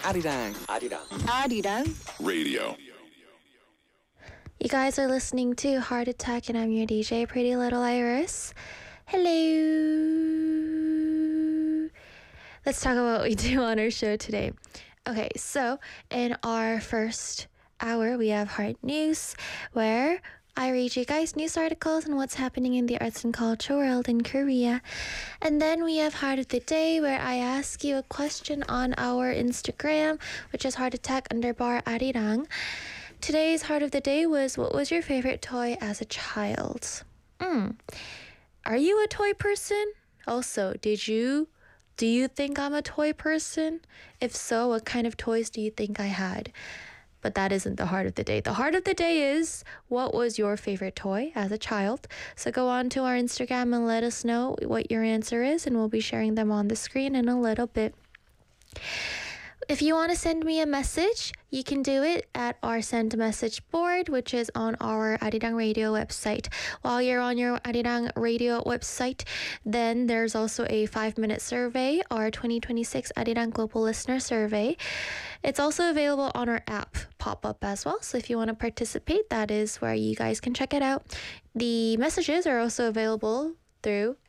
Arirang. Arirang Radio. You guys are listening to Heart Attack, and I'm your DJ, Pretty Little Iris. Hello. Let's talk about what we do on our show today. Okay, so in our first hour, we have Heart News, where I read you guys news articles and what's happening in the arts and culture world in Korea. And then we have Heart of the Day, where I ask you a question on our Instagram, which is Heart Attack _Arirang. Today's Heart of the Day was, what was your favorite toy as a child? Are you a toy person? Also, do you think I'm a toy person? If so, what kind of toys do you think I had? But that isn't the Heart of the Day. The Heart of the Day is, what was your favorite toy as a child? So go on to our Instagram and let us know what your answer is, and we'll be sharing them on the screen in a little bit. If you want to send me a message, you can do it at our send message board, which is on our Arirang Radio website. While you're on your Arirang Radio website, then there's also a 5-minute survey, our 2026 Arirang Global Listener Survey. It's also available on our app pop-up as well. So if you want to participate, that is where you guys can check it out. The messages are also available through